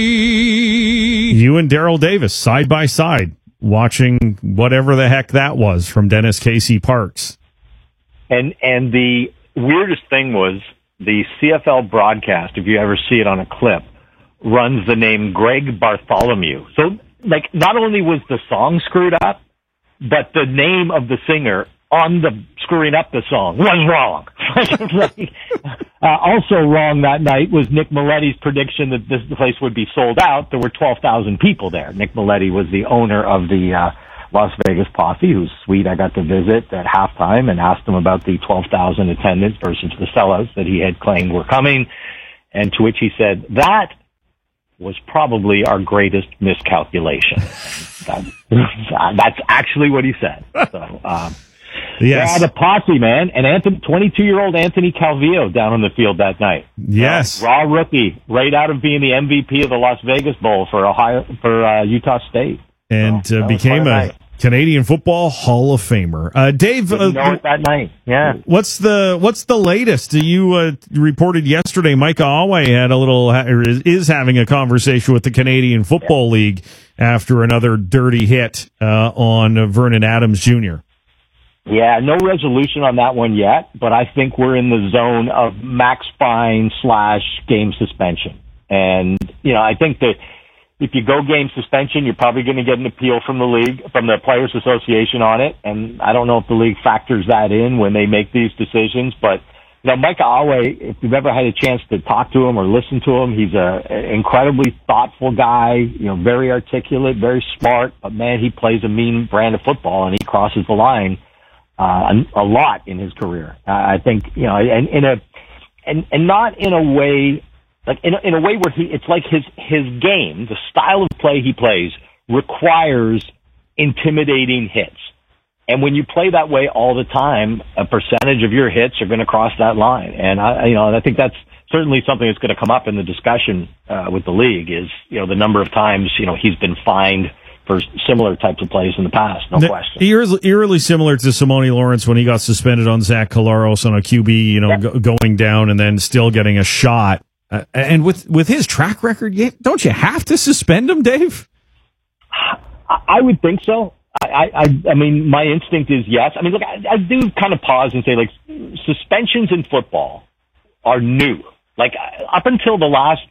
You and Daryl Davis side by side watching whatever the heck that was from Dennis Casey Parks. And the weirdest thing was the CFL broadcast, if you ever see it on a clip, runs the name Greg Bartholomew. So, like, not only was the song screwed up, but the name of the singer on the screwing up the song was wrong. Also wrong that night was Nick Mileti's prediction that this place would be sold out. There were 12,000 people there. Nick Mileti was the owner of the Las Vegas Posse, whose suite I got to visit at halftime and asked him about the 12,000 attendants versus the sellouts that he had claimed were coming. And to which he said, that was probably our greatest miscalculation. That's actually what he said. So, yes. Yeah, the Posse, man. And 22-year-old Anthony Calvillo down on the field that night. Yes. Raw rookie, right out of being the MVP of the Las Vegas Bowl for Utah State. And became a Canadian Football Hall of Famer. Dave, didn't know it that night. Yeah. What's the latest? You reported yesterday Micah Alway is having a conversation with the Canadian Football League after another dirty hit on Vernon Adams Jr. Yeah, no resolution on that one yet, but I think we're in the zone of max fine / game suspension. And, I think that if you go game suspension, you're probably going to get an appeal from the league, from the Players Association on it. And I don't know if the league factors that in when they make these decisions. But, Micah Alway, if you've ever had a chance to talk to him or listen to him, he's an incredibly thoughtful guy, very articulate, very smart. But, man, he plays a mean brand of football, and he crosses the line a lot in his career. I think, and not in a way, like in a way where it's like his game, the style of play he plays requires intimidating hits. And when you play that way all the time, a percentage of your hits are going to cross that line. And I think that's certainly something that's going to come up in the discussion with the league is, the number of times, he's been fined for similar types of plays in the past, no question. Eerily similar to Simone Lawrence when he got suspended on Zach Collaros on a QB, going down and then still getting a shot. And with his track record, don't you have to suspend him, Dave? I would think so. I mean, my instinct is yes. I mean, look, I do kind of pause and say, like, suspensions in football are new. Like, up until the last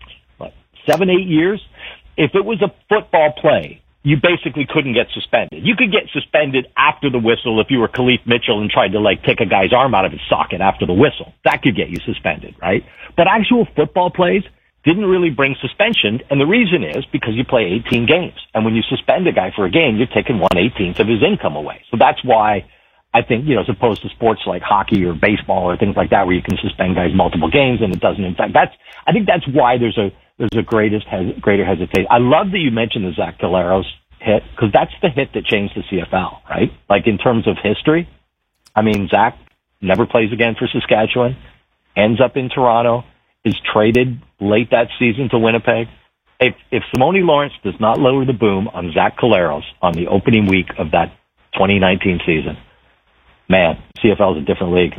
7-8 years, if it was a football play, you basically couldn't get suspended. You could get suspended after the whistle if you were Khalif Mitchell and tried to take a guy's arm out of his socket after the whistle. That could get you suspended, right? But actual football plays didn't really bring suspension, and the reason is because you play 18 games. And when you suspend a guy for a game, you're taking 1/18 of his income away. So that's why I think, as opposed to sports like hockey or baseball or things like that where you can suspend guys multiple games and it doesn't impact. I think that's why there's a greater hesitation. I love that you mentioned the Zach Collaros hit, because that's the hit that changed the CFL, right? Like, in terms of history, I mean, Zach never plays again for Saskatchewan, ends up in Toronto, is traded late that season to Winnipeg. If Simone Lawrence does not lower the boom on Zach Collaros on the opening week of that 2019 season, man, CFL is a different league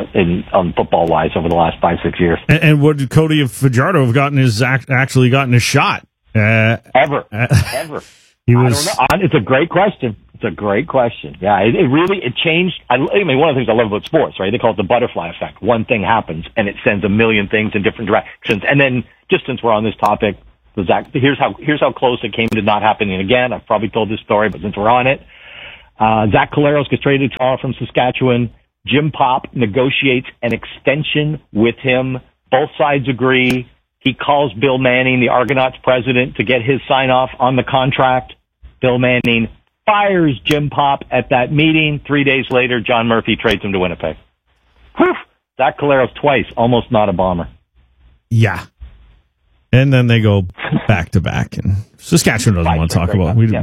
on football-wise over the last 5-6 years. And would Cody Fajardo have actually gotten a shot? Ever. He was. I don't know. It's a great question. Yeah, it changed. I mean, one of the things I love about sports, right? They call it the butterfly effect. One thing happens, and it sends a million things in different directions. And then, just since we're on this topic, here's how close it came to not happening again. I've probably told this story, but since we're on it, Zach Collaros gets traded to Toronto from Saskatchewan. Jim Popp negotiates an extension with him. Both sides agree. He calls Bill Manning, the Argonauts president, to get his sign-off on the contract. Bill Manning fires Jim Popp at that meeting. 3 days later, John Murphy trades him to Winnipeg. Whew. Zach Collaros twice, almost not a Bomber. Yeah. And then they go back to back, and Saskatchewan doesn't want to talk about. We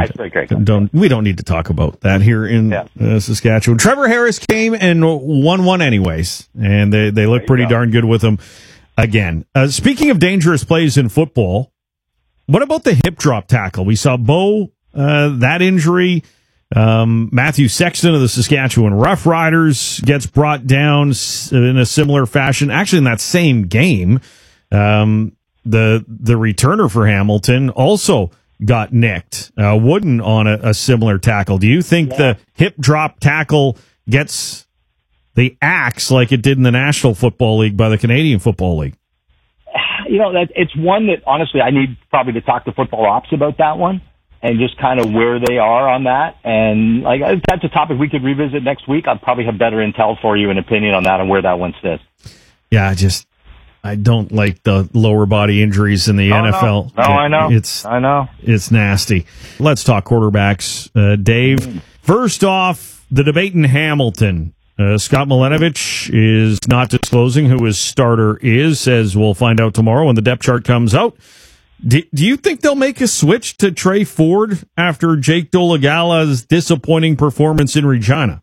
don't need to talk about that here in Saskatchewan. Trevor Harris came and won one anyways, and they look pretty darn good with him again. Speaking of dangerous plays in football, what about the hip drop tackle? We saw Bo that injury. Matthew Sexton of the Saskatchewan Roughriders gets brought down in a similar fashion, actually in that same game. the returner for Hamilton also got nicked. Wooden on a similar tackle. Do you think the hip drop tackle gets the axe like it did in the National Football League by the Canadian Football League? It's one that, honestly, I need probably to talk to football ops about that one and just kind of where they are on that. And like, that's a topic we could revisit next week. I'll probably have better intel for you, an opinion on that and where that one sits. Yeah, I don't like the lower body injuries in the NFL. No, I know. It's nasty. Let's talk quarterbacks. Dave, first off, the debate in Hamilton. Scott Milenovich is not disclosing who his starter is, as we'll find out tomorrow when the depth chart comes out. Do you think they'll make a switch to Trey Ford after Jake Dolegala's disappointing performance in Regina?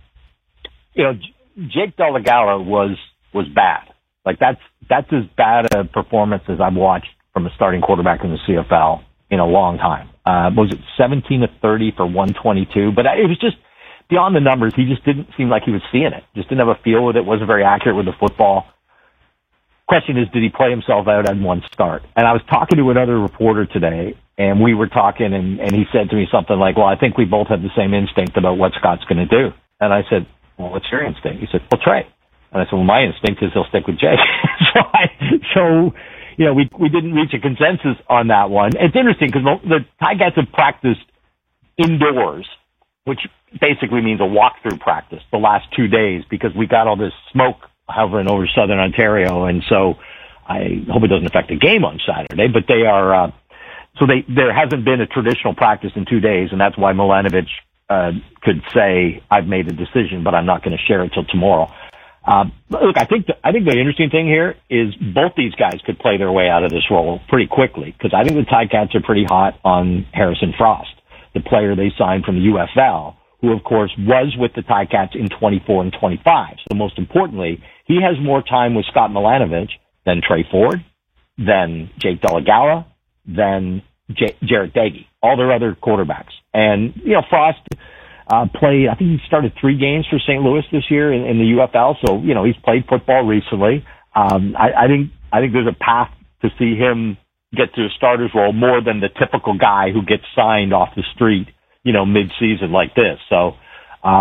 Jake Dolegala was bad. Like that's as bad a performance as I've watched from a starting quarterback in the CFL in a long time. Was it 17 of 30 for 122? But it was just beyond the numbers. He just didn't seem like he was seeing it. Just didn't have a feel with it. Wasn't very accurate with the football. Question is, did he play himself out on one start? And I was talking to another reporter today, and we were talking, and he said to me something like, well, I think we both have the same instinct about what Scott's going to do. And I said, well, what's your instinct? He said, well, Trey. And I said, well, my instinct is he'll stick with Jake. So we didn't reach a consensus on that one. It's interesting because the Ticats have practiced indoors, which basically means a walkthrough practice the last 2 days because we got all this smoke hovering over southern Ontario. And so I hope it doesn't affect the game on Saturday, but they are, there hasn't been a traditional practice in 2 days. And that's why Milenovich, could say, I've made a decision, but I'm not going to share it till tomorrow. Look, I think the interesting thing here is both these guys could play their way out of this role pretty quickly because I think the Ticats are pretty hot on Harrison Frost, the player they signed from the UFL, who of course was with the Ticats in 24 and 25. So most importantly, he has more time with Scott Milenovich than Trey Ford, than Jake Dolegala, than Jarrett Doege, all their other quarterbacks. And, Frost played, I think he started 3 games for St. Louis this year in the UFL. So, he's played football recently. I think there's a path to see him get to a starter's role more than the typical guy who gets signed off the street, mid-season like this. So, I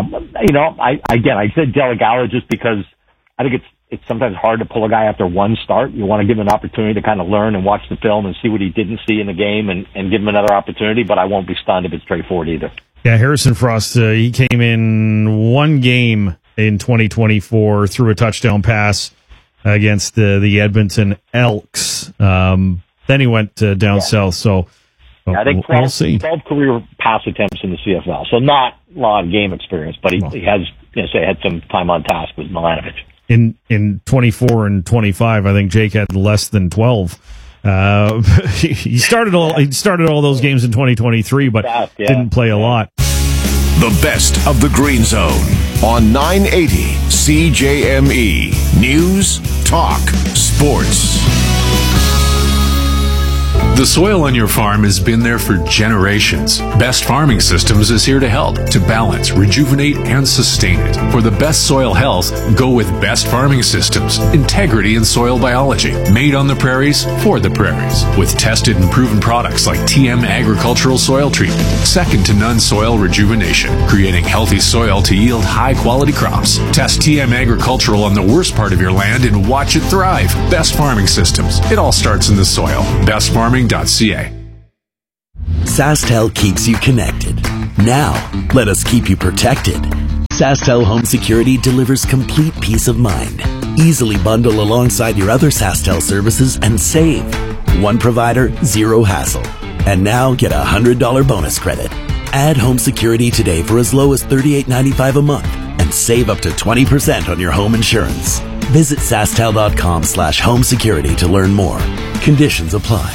said Dolegala just because I think it's sometimes hard to pull a guy after one start. You want to give him an opportunity to kind of learn and watch the film and see what he didn't see in the game and give him another opportunity, but I won't be stunned if it's Trey Ford either. Yeah, Harrison Frost, he came in one game in 2024, threw a touchdown pass against the Edmonton Elks. Then he went down south, so I think we'll see. 12 career pass attempts in the CFL, so not a lot of game experience, but he has, had some time on task with Milenovich. In 24 and 25, I think Jake had less than 12. He started all those games in 2023, but didn't play a lot. The best of the Green Zone on 980 CJME News Talk Sports. The soil on your farm has been there for generations. Best Farming Systems is here to help, to balance, rejuvenate, and sustain it. For the best soil health, go with Best Farming Systems. Integrity in soil biology. Made on the prairies, for the prairies. With tested and proven products like TM Agricultural Soil Treatment. Second to none soil rejuvenation. Creating healthy soil to yield high-quality crops. Test TM Agricultural on the worst part of your land and watch it thrive. Best Farming Systems. It all starts in the soil. BestFarming.ca. SaskTel keeps you connected. Now, let us keep you protected. SaskTel Home Security delivers complete peace of mind. Easily bundle alongside your other SaskTel services and save. One provider, zero hassle. And now get a $100 bonus credit. Add home security today for as low as $38.95 a month and save up to 20% on your home insurance. Visit SaskTel.com/home security to learn more. Conditions apply.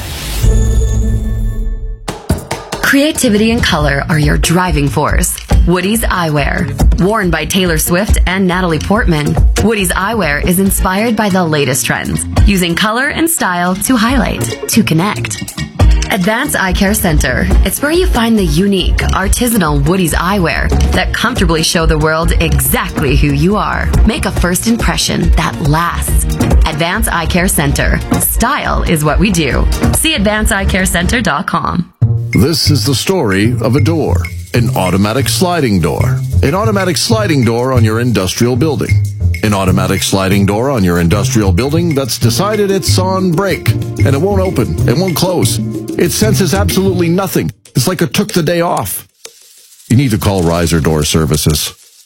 Creativity and color are your driving force. Woody's Eyewear. Worn by Taylor Swift and Natalie Portman, Woody's Eyewear is inspired by the latest trends, using color and style to highlight, to connect. Advance Eye Care Center. It's where you find the unique, artisanal Woody's eyewear that comfortably show the world exactly who you are. Make a first impression that lasts. Advance Eye Care Center. Style is what we do. See advanceeyecarecenter.com. This is the story of a door, an automatic sliding door. An automatic sliding door on your industrial building. An automatic sliding door on your industrial building that's decided it's on break, and it won't open, it won't close. It senses absolutely nothing. It's like it took the day off. You need to call Riser Door Services.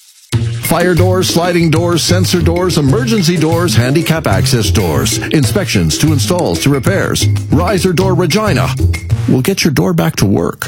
Fire doors, sliding doors, sensor doors, emergency doors, handicap access doors, inspections to installs to repairs. Riser Door Regina will get your door back to work.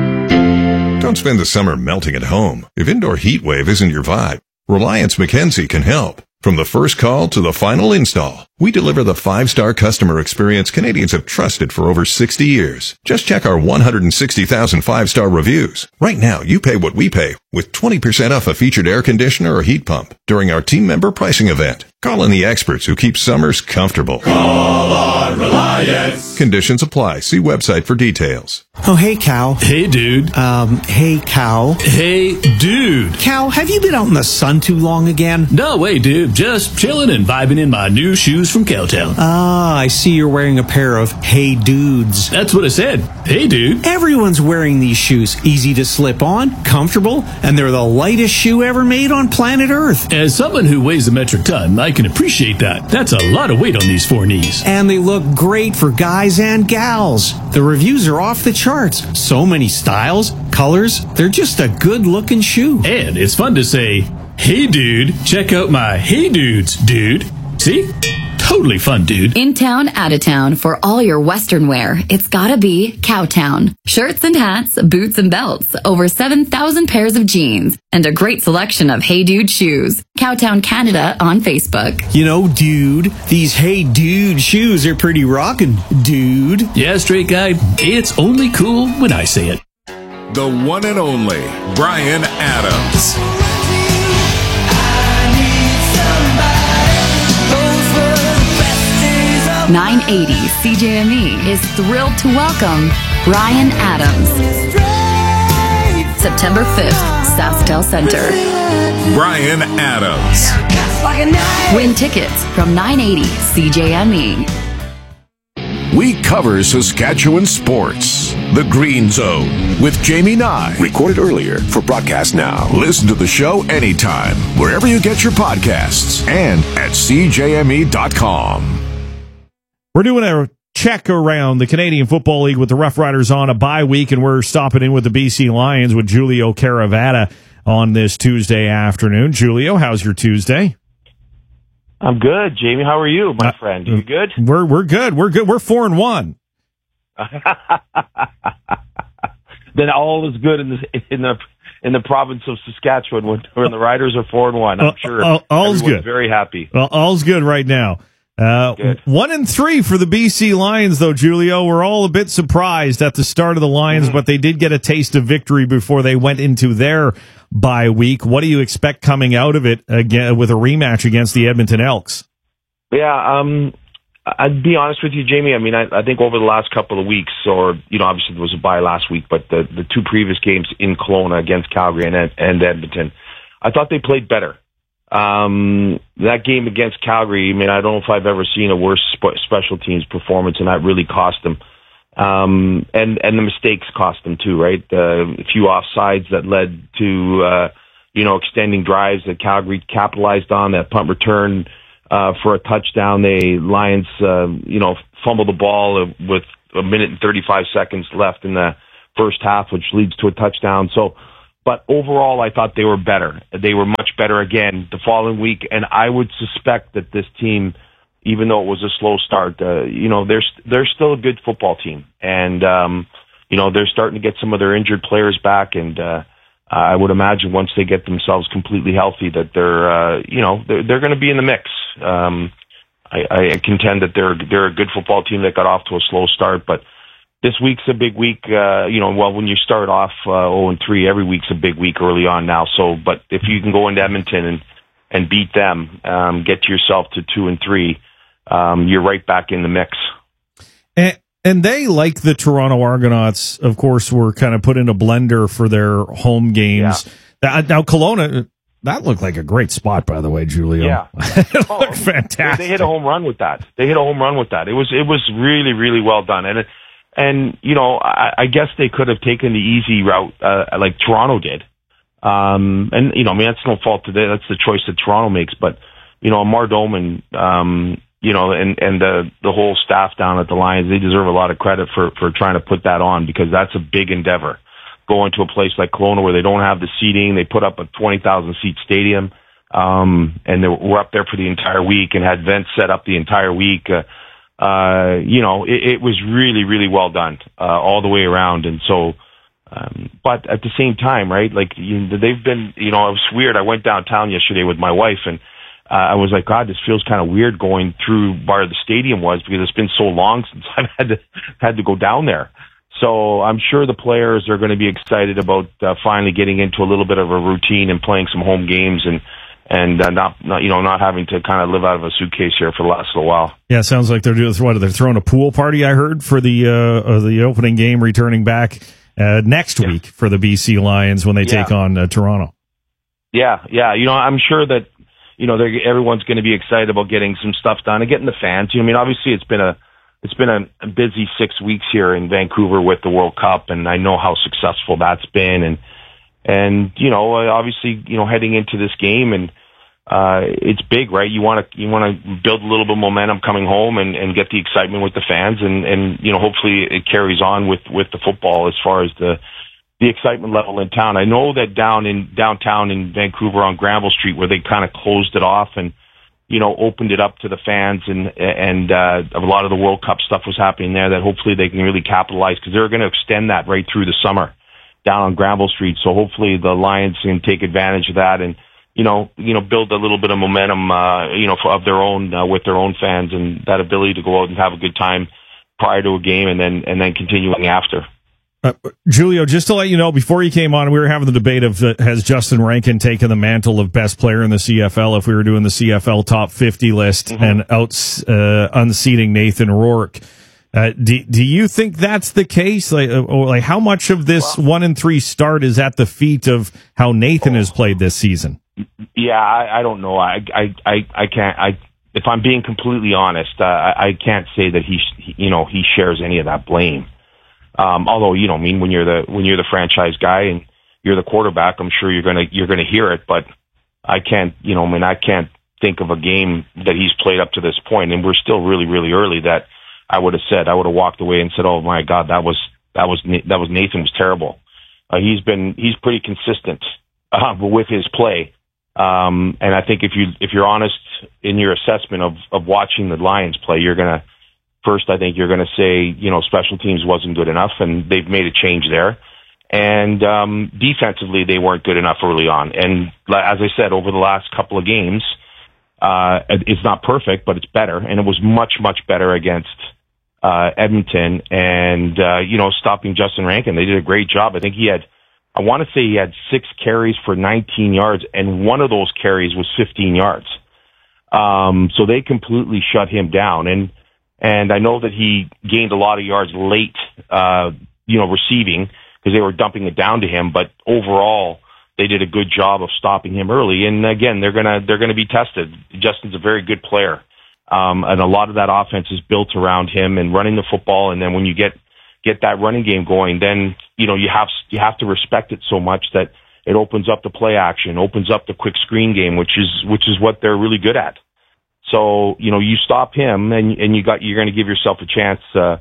Don't spend the summer melting at home. If indoor heat wave isn't your vibe, Reliance Mackenzie can help. From the first call to the final install, we deliver the 5-star customer experience Canadians have trusted for over 60 years. Just check our 160,000 5-star reviews. Right now, you pay what we pay with 20% off a featured air conditioner or heat pump during our team member pricing event. Call in the experts who keep summers comfortable. Call on Reliance. Conditions apply. See website for details. Oh, hey, Cal. Hey, dude. Hey, Cal. Hey, dude. Cal, have you been out in the sun too long again? No way, dude. Just chilling and vibing in my new shoes from Cowtown. Ah, I see you're wearing a pair of Hey Dudes. That's what I said. Hey, dude. Everyone's wearing these shoes. Easy to slip on, comfortable, and they're the lightest shoe ever made on planet Earth. As someone who weighs a metric ton, I can appreciate that. That's a lot of weight on these 4 knees. And they look great for guys and gals. The reviews are off the charts. So many styles, colors. They're just a good-looking shoe. And it's fun to say, hey, dude, check out my Hey Dudes, dude. See? Totally fun, dude. In town, out of town, for all your Western wear, it's gotta be Cowtown. Shirts and hats, boots and belts, over 7,000 pairs of jeans, and a great selection of Hey Dude shoes. Cowtown Canada on Facebook. You know, dude, these Hey Dude shoes are pretty rockin', dude. Yeah, straight guy, it's only cool when I say it. The one and only Bryan Adams. 980 CJME is thrilled to welcome Bryan Adams. September 5th, SaskTel Center. Bryan Adams. Win tickets from 980 CJME. We cover Saskatchewan sports. The Green Zone with Jamie Nye. Recorded earlier for broadcast now. Listen to the show anytime, wherever you get your podcasts, and at CJME.com. We're doing a check around the Canadian Football League with the Rough Riders on a bye week, and we're stopping in with the BC Lions with Julio Caravata on this Tuesday afternoon. Julio, how's your Tuesday? I'm good, Jamie. How are you, my friend? You good? We're good. We're good. We're 4-1. Then all is good in the province of Saskatchewan when the Riders are 4-1. I'm sure all's good. Very happy. Well, all's good right now. 1-3 for the BC Lions, though, Julio. We're all a bit surprised at the start of the Lions, but they did get a taste of victory before they went into their bye week. What do you expect coming out of it again with a rematch against the Edmonton Elks? Yeah, I'd be honest with you, Jamie. I mean, I think over the last couple of weeks, or obviously there was a bye last week, but the 2 previous games in Kelowna against Calgary and Edmonton, I thought they played better. That game against Calgary, I mean, I don't know if I've ever seen a worse special teams performance, and that really cost them. And the mistakes cost them too, right? A few offsides that led to, extending drives that Calgary capitalized on, that punt return, for a touchdown. Lions, fumbled the ball with 1 minute and 35 seconds left in the first half, which leads to a touchdown. But overall, I thought they were better. They were much better again the following week, and I would suspect that this team, even though it was a slow start, they're still a good football team, and they're starting to get some of their injured players back, and I would imagine once they get themselves completely healthy that they're going to be in the mix. I contend that they're a good football team that got off to a slow start, but this week's a big week. When you start off 0-3, every week's a big week early on now. So, but if you can go into Edmonton and beat them, get yourself to 2-3, you're right back in the mix. And they, like the Toronto Argonauts, of course, were kind of put in a blender for their home games. Yeah. Now, Kelowna, that looked like a great spot, by the way, Julio. Yeah. It looked fantastic. They hit a home run with that. It was really, really well done. And you know, I guess they could have taken the easy route, like Toronto did. And, you know, I mean, that's no fault today. That's the choice that Toronto makes. But, you know, Amar Doman, you know, and the whole staff down at the Lions, they deserve a lot of credit for trying to put that on, because that's a big endeavor. Going to a place like Kelowna where they don't have the seating, they put up a 20,000 seat stadium, and we're up there for the entire week and had events set up the entire week. You know, it was really, really well done, all the way around. And so, but at the same time, right, like they've been, you know, it was weird. I went downtown yesterday with my wife, and I was like, God, this feels kind of weird going through where the stadium was, because it's been so long since I've had to go down there. So I'm sure the players are going to be excited about finally getting into a little bit of a routine and playing some home games and not having to kind of live out of a suitcase here for the last little while. Yeah, sounds like they're doing what? They're throwing a pool party, I heard, for the opening game, returning back next week for the BC Lions when they take on Toronto. Yeah. You know, I'm sure that, you know, everyone's going to be excited about getting some stuff done and getting the fans. I mean, obviously it's been a busy 6 weeks here in Vancouver with the World Cup, and I know how successful that's been. And you know, obviously, you know, heading into this game, and it's big, right? You want to build a little bit of momentum coming home and get the excitement with the fans, and you know, hopefully it carries on with the football as far as the excitement level in town. I know that downtown in Vancouver on Granville Street, where they kind of closed it off and, you know, opened it up to the fans, and a lot of the World Cup stuff was happening there, that hopefully they can really capitalize, because they're going to extend that right through the summer down on Granville Street. So hopefully the Lions can take advantage of that and, you know, build a little bit of momentum, you know, of their own, with their own fans, and that ability to go out and have a good time prior to a game and then continuing after. Julio, just to let you know, before you came on, we were having the debate of has Justin Rankin taken the mantle of best player in the CFL if we were doing the CFL top 50 list and unseating Nathan Rourke. Do you think that's the case? Like how much of this 1-3 start is at the feet of how Nathan has played this season? Yeah, I don't know. I can't. If I'm being completely honest, I can't say that he shares any of that blame. Although, you know, I mean, when you're the franchise guy and you're the quarterback, I'm sure you're gonna hear it. But I can't think of a game that he's played up to this point, and we're still really, really early, that I would have walked away and said, oh my God, that was Nathan was terrible. He's pretty consistent with his play, and I think if you're honest in your assessment of watching the Lions play, I think you're going to say, you know, special teams wasn't good enough, and they've made a change there. And defensively, they weren't good enough early on. And as I said, over the last couple of games, it's not perfect, but it's better. And it was much, much better against Edmonton and, you know, stopping Justin Rankin. They did a great job. I think he had 6 carries for 19 yards, and one of those carries was 15 yards. So they completely shut him down. And I know that he gained a lot of yards late, you know, receiving, because they were dumping it down to him. But overall, they did a good job of stopping him early. And again, they're gonna be tested. Justin's a very good player, and a lot of that offense is built around him and running the football. And then when you get that running game going, then you know you have to respect it so much that it opens up the play action, opens up the quick screen game, which is what they're really good at. So, you know, you stop him and you're going to give yourself a chance,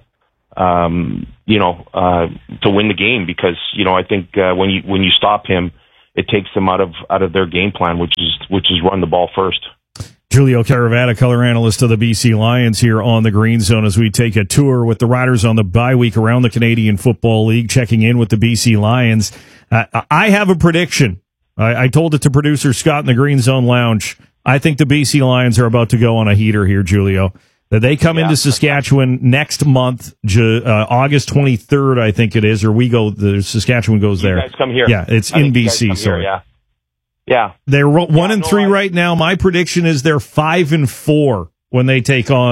you know, to win the game, because, you know, I think, when you stop him, it takes them out of their game plan, which is run the ball first. Julio Caravana, color analyst of the BC Lions, here on the Green Zone as we take a tour with the Riders on the bye week around the Canadian Football League, checking in with the BC Lions. I have a prediction. I told it to producer Scott in the Green Zone Lounge. I think the BC Lions are about to go on a heater here, Julio. That they come into Saskatchewan next month, August 23rd, I think it is, or Saskatchewan goes there. You guys come here. Yeah, it's in BC. Sorry. Yeah. They're 1-3 right now. My prediction is they're 5-4 when they take on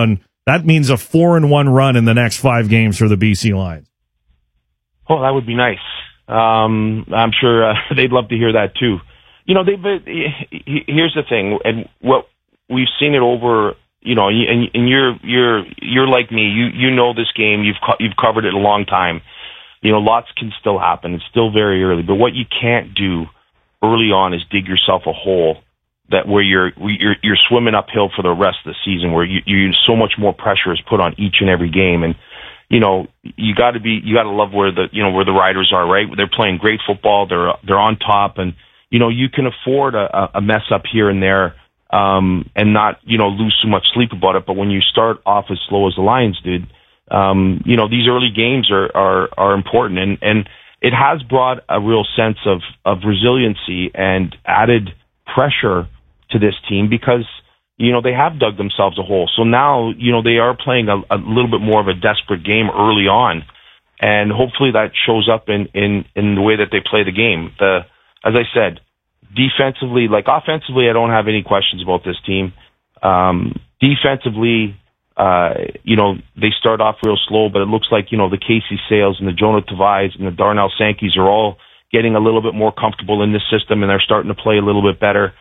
That means a 4-1 run in the next 5 games for the BC Lions. Oh, that would be nice. I'm sure they'd love to hear that too. You know, here's the thing, and what we've seen it over. You know, and you're like me. You know this game. You've covered it a long time. You know, lots can still happen. It's still very early. But what you can't do early on is dig yourself a hole that where you're swimming uphill for the rest of the season, where you so much more pressure is put on each and every game. And you know, you got to love where the Riders are. Right, they're playing great football. They're on top, and you know you can afford a mess up here and there. And not, you know, lose too much sleep about it. But when you start off as slow as the Lions did, you know, these early games are important. And it has brought a real sense of resiliency and added pressure to this team because, you know, they have dug themselves a hole. So now, you know, they are playing a little bit more of a desperate game early on. And hopefully that shows up in the way that they play the game. As I said, defensively, like offensively, I don't have any questions about this team. Defensively, you know, they start off real slow, but it looks like, you know, the Casey Sales and the Jonah Tavais and the Darnell Sankey's are all getting a little bit more comfortable in this system, and they're starting to play a little bit better.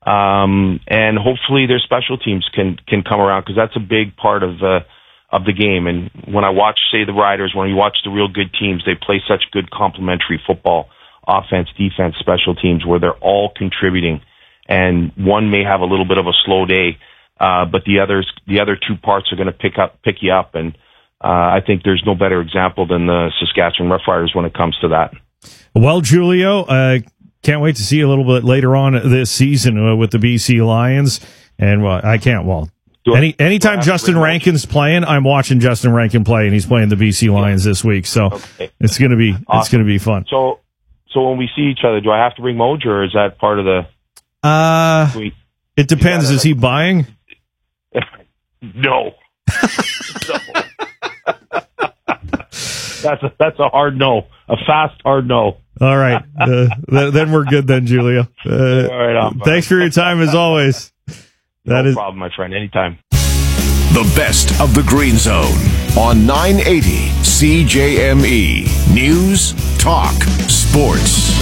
And hopefully their special teams can come around, because that's a big part of the game. And when I watch, say, the Riders, when you watch the real good teams, they play such good complementary football. Offense, defense, special teams, where they're all contributing, and one may have a little bit of a slow day, but the other two parts are going to pick you up, and I think there's no better example than the Saskatchewan Roughriders when it comes to that. Well, Julio, can't wait to see you a little bit later on this season with the BC Lions, and I can't. Well, anytime Justin Rankin's playing, I'm watching Justin Rankin play, and he's playing the BC Lions this week, so it's going to be awesome. It's going to be fun. So when we see each other, do I have to bring Moj, or is that part of the... It depends. Is he buying? No. That's a hard no. A fast, hard no. All right. Then we're good then, Julio. All right, thanks for your time, as always. No problem, my friend. Anytime. The best of the Green Zone on 980 CJME. News, talk, sports.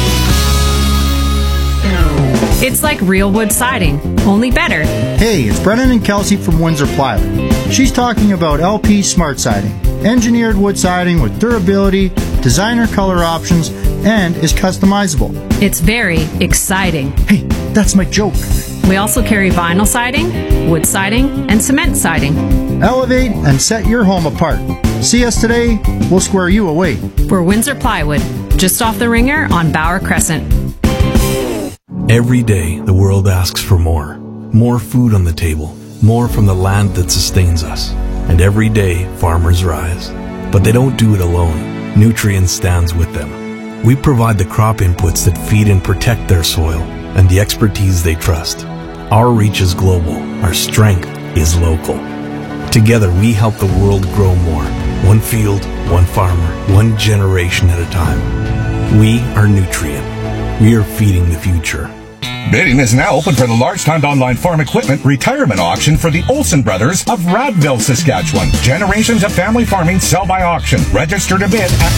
It's like real wood siding, only better. Hey, it's Brennan and Kelsey from Windsor Plywood. She's talking about LP Smart Siding. Engineered wood siding with durability, designer color options, and is customizable. It's very exciting. Hey, that's my joke. We also carry vinyl siding, wood siding, and cement siding. Elevate and set your home apart. See us today, we'll square you away. We're Windsor Plywood, just off the Ringer on Bauer Crescent. Every day, the world asks for more. More food on the table, more from the land that sustains us. And every day, farmers rise. But they don't do it alone. Nutrien stands with them. We provide the crop inputs that feed and protect their soil and the expertise they trust. Our reach is global. Our strength is local. Together, we help the world grow more. One field, one farmer, one generation at a time. We are Nutrien. We are feeding the future. Bidding is now open for the large-timed online farm equipment retirement auction for the Olsen Brothers of Radville, Saskatchewan. Generations of family farming sell by auction. Register to bid at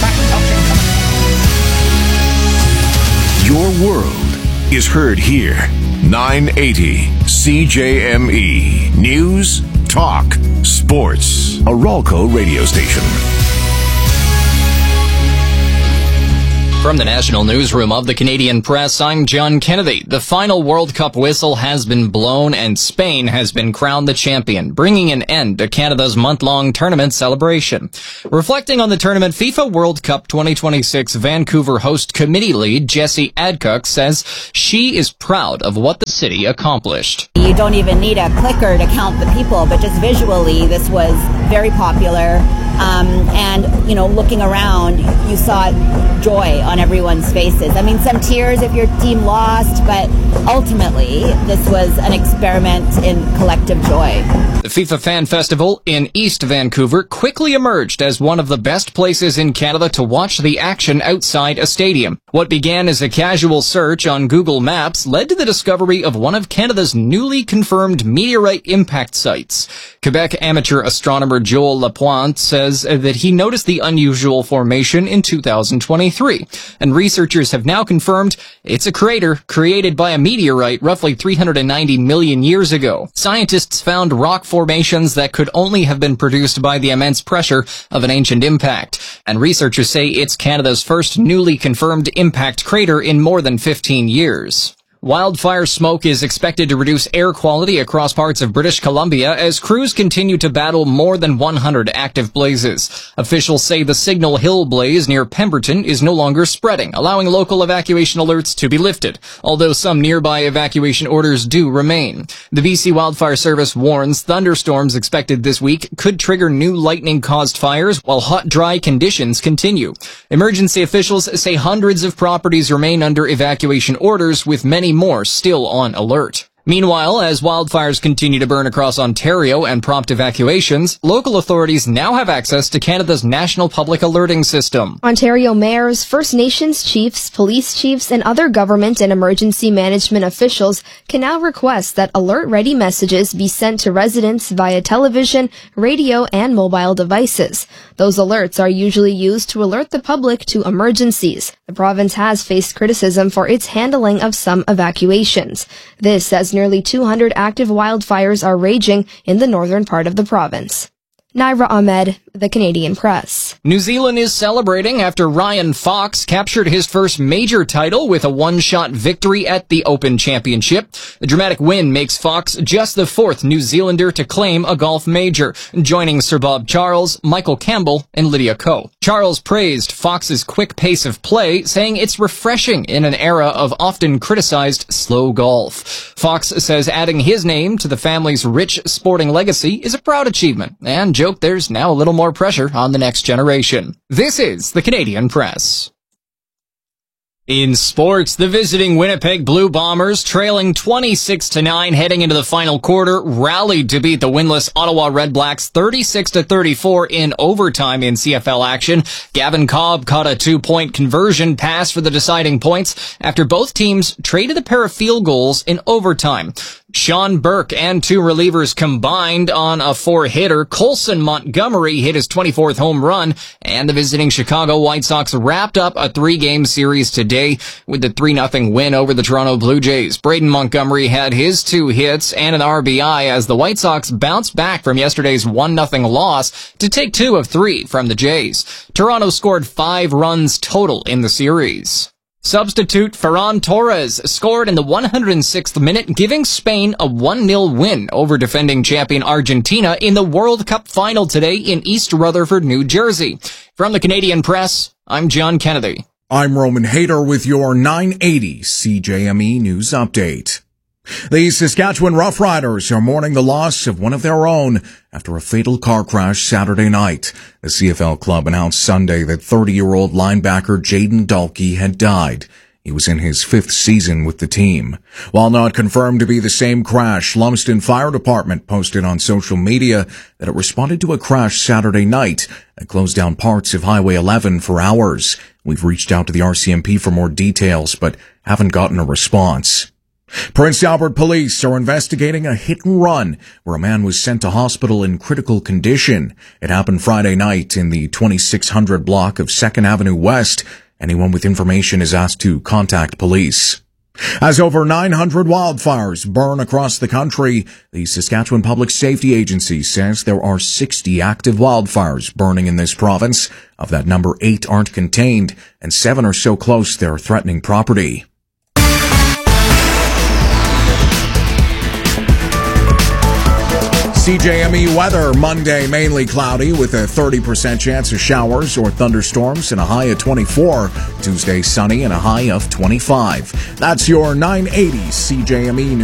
Your world is heard here. 980 CJME. News, talk, sports. A Ralco radio station. From the National Newsroom of the Canadian Press, I'm John Kennedy. The final World Cup whistle has been blown and Spain has been crowned the champion, bringing an end to Canada's month-long tournament celebration. Reflecting on the tournament, FIFA World Cup 2026 Vancouver host committee lead Jessie Adcock says she is proud of what the city accomplished. You don't even need a clicker to count the people, but just visually, this was very popular. And, looking around, you saw joy on everyone's faces. I mean, some tears if your team lost, but ultimately, this was an experiment in collective joy. The FIFA Fan Festival in East Vancouver quickly emerged as one of the best places in Canada to watch the action outside a stadium. What began as a casual search on Google Maps led to the discovery of one of Canada's newly confirmed meteorite impact sites. Quebec amateur astronomer Joel Lapointe says that he noticed the unusual formation in 2023, and researchers have now confirmed it's a crater created by a meteorite roughly 390 million years ago. Scientists found rock formations that could only have been produced by the immense pressure of an ancient impact, and researchers say it's Canada's first newly confirmed impact crater in more than 15 years. Wildfire smoke is expected to reduce air quality across parts of British Columbia as crews continue to battle more than 100 active blazes. Officials say the Signal Hill blaze near Pemberton is no longer spreading, allowing local evacuation alerts to be lifted, although some nearby evacuation orders do remain. The BC Wildfire Service warns thunderstorms expected this week could trigger new lightning-caused fires while hot, dry conditions continue. Emergency officials say hundreds of properties remain under evacuation orders, with many more still on alert. Meanwhile, as wildfires continue to burn across Ontario and prompt evacuations, local authorities now have access to Canada's National Public Alerting System. Ontario mayors, First Nations chiefs, police chiefs, and other government and emergency management officials can now request that alert-ready messages be sent to residents via television, radio, and mobile devices. Those alerts are usually used to alert the public to emergencies. The province has faced criticism for its handling of some evacuations. This as nearly 200 active wildfires are raging in the northern part of the province. Naira Ahmed, The Canadian Press. New Zealand is celebrating after Ryan Fox captured his first major title with a one-shot victory at the Open Championship. The dramatic win makes Fox just the fourth New Zealander to claim a golf major, joining Sir Bob Charles, Michael Campbell, and Lydia Ko. Charles praised Fox's quick pace of play, saying it's refreshing in an era of often criticized slow golf. Fox says adding his name to the family's rich sporting legacy is a proud achievement, and joked there's now a little more pressure on the next generation. This is the Canadian Press. In sports, the visiting Winnipeg Blue Bombers, trailing 26-9 heading into the final quarter, rallied to beat the winless Ottawa Red Blacks 36-34 in overtime in CFL action. Gavin Cobb caught a 2-point conversion pass for the deciding points after both teams traded a pair of field goals in overtime. Sean Burke and two relievers combined on a 4-hitter. Colson Montgomery hit his 24th home run, and the visiting Chicago White Sox wrapped up a 3-game series today with the 3-0 win over the Toronto Blue Jays. Braden Montgomery had his 2 hits and an RBI as the White Sox bounced back from yesterday's 1-0 loss to take 2 of 3 from the Jays. Toronto scored 5 runs total in the series. Substitute Ferran Torres scored in the 106th minute, giving Spain a 1-0 win over defending champion Argentina in the World Cup final today in East Rutherford, New Jersey. From the Canadian Press, I'm John Kennedy. I'm Roman Hayter with your 980 CJME News Update. The Saskatchewan Roughriders are mourning the loss of one of their own after a fatal car crash Saturday night. The CFL club announced Sunday that 30-year-old linebacker Jaden Dalkey had died. He was in his 5th season with the team. While not confirmed to be the same crash, Lumsden Fire Department posted on social media that it responded to a crash Saturday night that closed down parts of Highway 11 for hours. We've reached out to the RCMP for more details, but haven't gotten a response. Prince Albert police are investigating a hit and run where a man was sent to hospital in critical condition. It happened Friday night in the 2600 block of 2nd Avenue West. Anyone with information is asked to contact police. As over 900 wildfires burn across the country, the Saskatchewan Public Safety Agency says there are 60 active wildfires burning in this province. Of that number, 8 aren't contained, and 7 are so close they're threatening property. CJME weather, Monday mainly cloudy with a 30% chance of showers or thunderstorms and a high of 24. Tuesday sunny and a high of 25. That's your 980 CJME News.